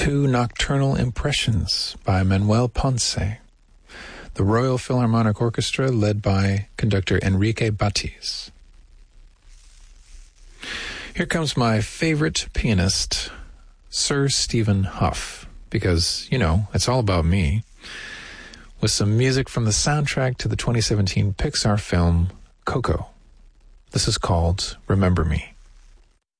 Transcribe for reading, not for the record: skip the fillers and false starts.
2 Nocturnal Impressions by Manuel Ponce, the Royal Philharmonic Orchestra led by conductor Enrique Batiz. Here comes my favorite pianist, Sir Stephen Hough, because, you know, it's all about me, with some music from the soundtrack to the 2017 Pixar film Coco. This is called Remember Me.